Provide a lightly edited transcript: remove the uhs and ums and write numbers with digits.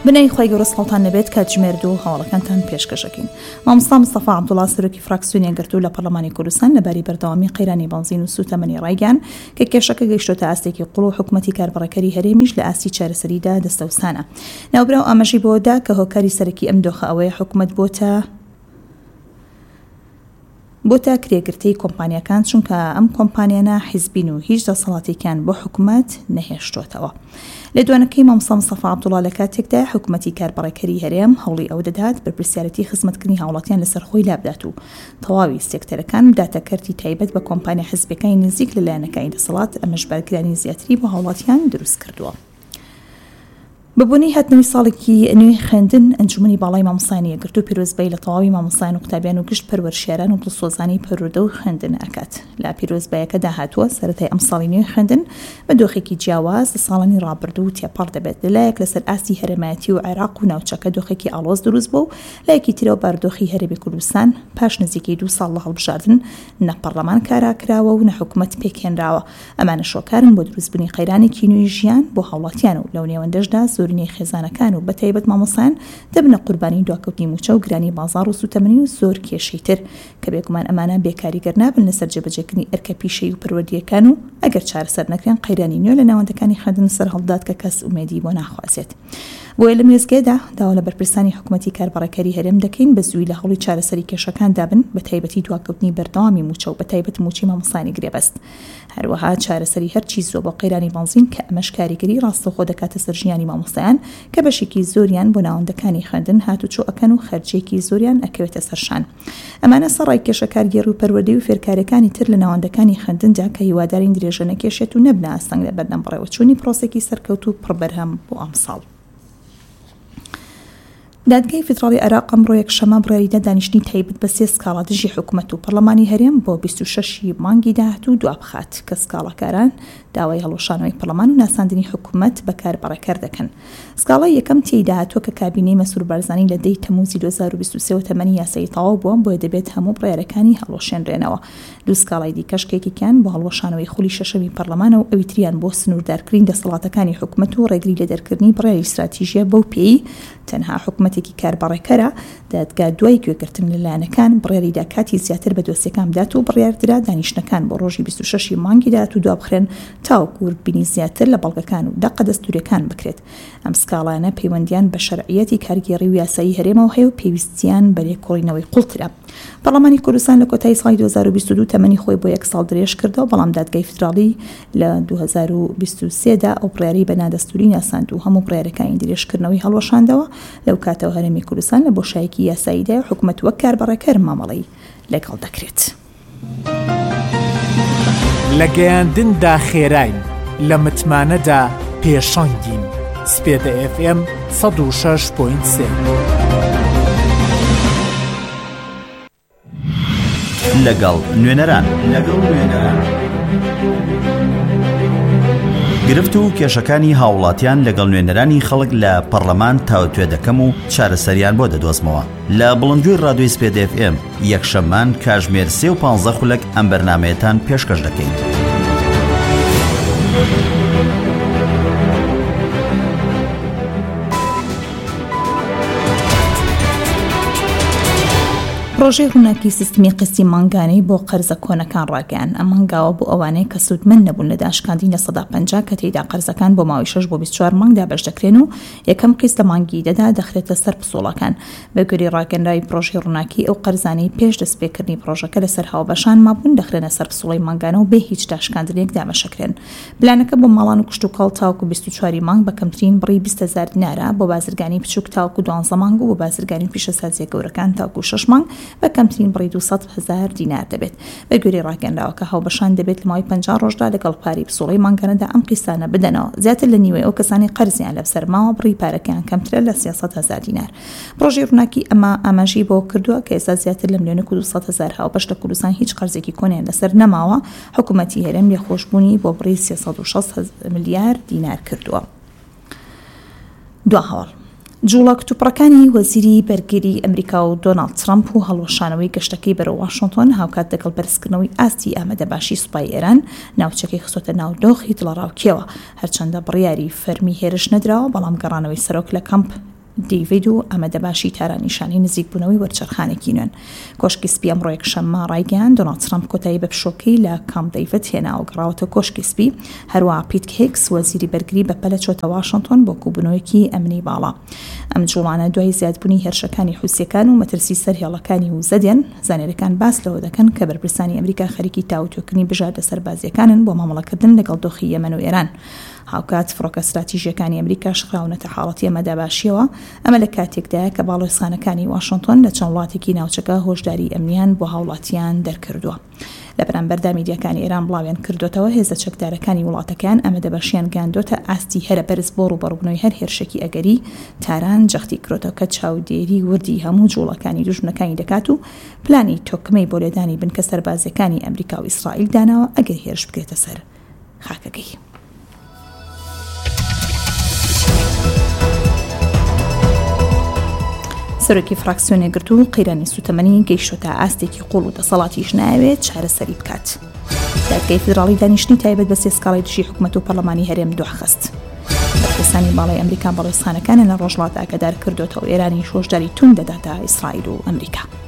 بنەی خۆی گەورە سڵتان نەبێت کە جمێرد و هەواڵەکانتان پێشکەشەکەین. مامۆستا مستەفا عەبدوڵڵا سەرۆکی فراکسیۆنی گرتو لە پەرلەمانی کوردستان لەباری بەردەوامی قەیرانی بەنزین و سوتەمەنی ڕایگەیان کە کێشەکە گەیشتۆتە ئاستێکی قوڵ و حکوومەتی کاربڕەکەری هەرێمیش لە ئاستی چارەسەریدا دەستەوسانە. ناوبراو ئاماژەی بۆدا کە هۆکاری سەرەکی ئەم دۆخە ئەوەیە حکوومەت بۆتە کرێگرتەی کۆمپانیەکان چونکە ئەم کۆمپانیانە حیزبین و هیچ دەسەڵاتێکیان بۆ حکوومەت نەهێشتوتەوە. لە دوانەکەی مامۆستا مستەفا عەبدوڵڵا لە کاتێکدا حکوومەتی کاربڕەکەری هەرێم هەوڵی ئەو دەدات بەرپرسیارەتی خزمەتکردنی هاوڵاتیان لەسەر خۆی لابدات و تەواوی سێکتەرەکان بداتە کەرتی تایبەت بە کۆمپانیا حیزبەکانی نزیک لەلایەنەکانی دەسەڵات ئەمەش بەرگرانی زیاتری بۆ هاوڵاتیان دروست کردووە. بەبوونی هاتنەوەی ساڵێکی نوێی خوێندن ئەنجومەنی باڵای مامۆستایانی یەکگرتوو پیرۆزبایی لە تەواوی مامۆستایان و قوتابیان و گشت پەروەرشیاران و دڵسۆزانی پەروەردە و خوێندن ئەکات. لە پیرۆزباییەکەدا هاتووە سەرەتای ئەم ساڵی نوێی خوێندن بە دۆخێکی جیاواز لە ساڵانی ڕابردوو تێپەڕ دەبێت لەلایەک لەسەر ئاستی هەرێمایەتی و عێراق و ناوچەکە دۆخێکی ئاڵۆز دروست بوو و لایەکی ترەوە باردۆخی هەرێمی کوردستان پاش نزیکەی 2 ساڵ لە هەڵبژاردن نە پەرلەمان کاراکراوە و نە حکوومەت پێکهێنراوە. ئەمانە شۆکارن بۆ دروستبوونی قەیرانێکی نوێی ژیان بۆ هاوڵاتیان و لەو نێوەندەشدا زۆرینەی خێزانەکان و بەتایبەت مامۆستایان دەبنە قوربانی دواکەوتنی موچە و گرانی بازار و سوتەمەنی و زۆر کێشەی تر کە بێگومان ئەمانە بێکاریگەر نابن لەسەر جێبەجێکردنی ئەرکە پیشەی و پەروەردیەکان و ئەگەر چارەسەر نەکرێن قەیرانی نوێ لە ناوەندەکانی خوێندن سەر هەڵدات کە کەس ئومێدی بۆ ناخوازێت. بۆیە لە مێزگێدا داوا لە بەرپرسانی حکوومەتی کاربڕەکەری هەرێم دەکەین بە زووی لە هەوڵی چارەسەری کێشەکان دابن بە تایبەتی دواکەوتنی بەردەوامی موچە و بە تایبەت موچی مامۆستایانی گرێبەست. هەروەها چارەسەری هەرچی زۆر بۆ قەیرانی بەنزین کە ئەمەش کاریگەری ڕاستەوخۆ دەکاتە سەر ژیانی مامۆستایان کە بەشێکی زۆریان بۆ ناوەندەکانی خوێندن هاتوچۆ ئەکەن و خەرجێکی زۆریان ئەکەوێتە سەرشان. ئەمانە سەڕای کێشەکارگێڕ و پەروەردەی و فێرکارەکانی تر لە ناوەندەکانی خوێندندا کە هیوادارین درێژە نەکێشێت و نەبنە ئاستەنگ لە بەردەم بڕێوەچوونی پرۆسێکی سەرکەوت و پڕبەرهەم بۆ ئەم ساڵ. دادگای فیدراڵی عێراق ئەمڕۆ یەکشەمە بڕیاریدا دانیشتنی تایبەت بە 3 سکاڵا دژی حکوومەت و پەرلەمانی هەرێم بۆ 26 مانگی داهاتوو دوابخات کە سکاڵاکاران داوای هەڵۆشانەوەی پەرلەمان و ناساندنی حکوومەت بەکاربڕەکەر دەکەن. سکاڵای یەکەم تێیدا هاتووە کە کابینەی مەسوور بارزانی لە دەی تەموزی 2023 تەمەنی یاسایی تەواو بووە بۆیە دەبێت هەموو بڕیارەکانی هەڵۆشێنرێنەوە. دوو سکاڵای دیکەش کێکێکیان بۆ هەڵۆشانەوەی خولی شەشەمی پەرلەمانە و ئەوی تریان بۆ سنووردارکردنی دەسەڵاتەکانی حکوومەت و ڕێگری لە دەرکردنی بڕیاری استراتیژیە بەو پێی تەنها حکوومەتێکی کاربڕێکەرە دادگا دوای گوێگرتن لەلایەنەکان بڕیاریدا کاتی زیاتر بە دۆسیەکان بدات و بڕیاردرا دانیشتەکان بۆ ڕۆژی 26 مانگی داهاتوو دوابخرێن تاوەکو بینی زیاتر لە بەڵگەکان و دەقە دەستوریەکان بکرێت. ئەم سکاڵانە پەیوەندیان بە شەرعیەتی کارگێڕی و یاسایی هەرێمەوە هەیە و پێویستیان بە لێکۆڵینەوەی قوڵترە. پەرلەمانی کوردستان لە کۆتایی ساڵی 2022 تەمەنی خۆی بۆ 1 ساڵ درێژ کردەوە بەڵام دادگای فیدراڵی لە 2023دا ئەو بڕیاری بە نادەستوری ناساند و هەموو بڕیارەکانی درێژکردنەوەی هەڵوەشاندەوە. لەو کاتەوە هەرێمی کوردستان لە بۆشایەکی یاساییدا و حکوومەت وەک کاربڕەکەر مامەڵەی لەگەڵ دەکرێت. لە گەیاندندا خێراین لە متمانەدا پێشەنگین. سپێدە FM 106.3 لەگەڵ نوێنەران گرفت و کێشەکانی هاوڵاتیان لەگەڵ نوێنەرانی خەڵک لە پەرلەمان تاوتوێ دەکەم و چارەسەریان بۆ دەدۆزمەوە. لە بڵندگوی ڕادیۆی سپێدە FM یەکشەممان کاتژمێر 3 و 15 خولەک ئەم بەرنامەیەتان پێشکەش دەکەین. پرۆژەی ڕووناکی سیستمی قستی مانگانەی بۆ قەرزە کۆنەکان ڕاگەیان. ئەم مانگاوە بۆ ئەوانەی کە سوودمەند نەبوون لە داشکاندنی لە 150 کە تێیدا قەرزەکان بۆ ماوەی 6 بۆ 24 مانگدا بەش دەکرێن و یەکەم قیست لە مانگی دەدا دەخرێتە سەر پسۆڵەکان. بە گوێرەی ڕاگەندراوی پرۆژەی ڕووناکی ئەو قەرزانەی پێش دەستپێکردنی پرۆژەکە لەسەر هاوبەشان مابوون دەخرێنە سەر پسۆڵەی مانگانە و بێ هیچ داشکاندنێک دامەشەکرێن. پلانەکە بۆ ماڵان و کشت و کاڵ تاوکو 24 مانگ بە کەمترین بڕی 20,000 دینارە بۆ بازرگانی بچووک تاوکو 12 مانگ و بۆ بازرگانی پیشەسازیە گەورەکان تاوکو 6 مانگ بە کەمترین بڕی 200,000 دینار دەبێت. بە گوێرەی ڕاگەندراوە کە هاوبەشان دەبێت لە ماوەی 50 ڕۆژدا لەگەڵ پاری پسۆڵەی مانگانەدا ئەم قیسانە بدەنەوە. زیاتر لە نیوەی ئەو کەسانی قەرزیان لەسەر ماوە بڕی پارەکەیان کەمترە لە 300,000 دینار. پرۆژەی ڕووناکی ئەمە ئاماژەی بۆ کردووە کە ئێستا زیاتر لە 1,200,000 هاوبەش لە کوردستان هیچ قەرزێکی کۆنیان لەسەر نەماوە. حکوومەتی هەرێم لێخۆشبوونی بۆ بڕی 360 ملیار دینار کردووە. دو هەواڵ جوڵە کتوپڕەکانی وەزیری بەرگری ئەمریکا و دۆناڵد ترامپ و هەڵوەشانەوەی گەشتەکەی بەرەو واشنگتن هاوکات لەگەڵ بەرزکردنەوەی ئاستی ئامادەباشی سوپای ئێران ناوچەکەی خستۆتە ناو دۆخی دڵەڕاوکیەوە. هەرچەندە بڕیاری فەرمی هێرش نەدراوە بەڵام گەڕانەوەی سەرۆک لە کەمپ دیڤید و ئەمەدە باشی تارانیشانی نزیکبوونەوەی وەرچەرخانێکی نوێن. کۆشکی سپی ئەمڕۆ یەکشەممە ڕایگەیاند دۆناڵد ترامپ کۆتایی بە پشۆکەی لە کامپ دەیڤید هێناوە گەڕاوەتە کۆشکی سپی. هەروەها پیت هیکس وەزیری بەرگری بەپەلە چۆتە واشنگتن بۆ کوبوونەوەیەکی ئەمنی باڵا. ئەم جوڵانە دوای زیادبوونی هێرشەکانی حوسیەکان و مەترسی سەرهێڵەکانی و زەدێن، زانێرەکان باس لەوە دەکەن کە بەرپرسانی ئەمریکا خەریکی تاوتوێکردنی بژاردە سەربازیەکانن بۆ مامەڵەکردن لەگەڵ دۆخی یەمەن و ئێران. هاوکات فڕۆکە استراتیژیەکانی ئەمریکا شخراونەتە حاڵەتی ئەمەداباشیەوە، ئەمە لە کاتێکدایە کە باڵۆستانەکانی واشنگتن لە چەند وڵاتێکی ناوچەکە هۆشداری ئەمنیان بۆ هاوڵاتیان دەرکردووە. لە بەرامبەردا میدیاکانی ئێران بڵاویان کردوتەوە هێزە چەکدارەکانی وڵاتەکان ئەمەدەباشیان گاندۆتە ئاستی هەرە بەرز بۆ ڕوبەڕووبوونەوەی هەر هێرشێکی ئەگەری تاران جەختی کرۆتەوە کە چاودێری وردی هەموو جوڵەکانی دوژمنەکانی دەکات و پلانی تۆکمەی بۆ لێدانی بنکە سەربازەکانی ئەمریکا و ئیسرائیل داناوە ئەگەر هێرش بکرێتە سەر خاکەکەی. سەرۆکی فراکسیۆنێ گرت و قەیرانی سوتەمەنی گەیشتۆتە ئاستێکی قوڵ و دەسەڵاتیش ناوێت چارەسەری بکات. دادگای فیدراڵی دانیشتنی تایبەت بە سێ سکاڵی دژی حکومەت و پەرلەمانی هەرێم دۆخست. بەرپرسانی باڵای ئەمریکا باڵۆستانەکانە لە ڕۆژهەڵاتە ئاگادار کردوتەوە ئێرانی هۆشداری تون دەداتە ئیسرائیل و ئەمریکا.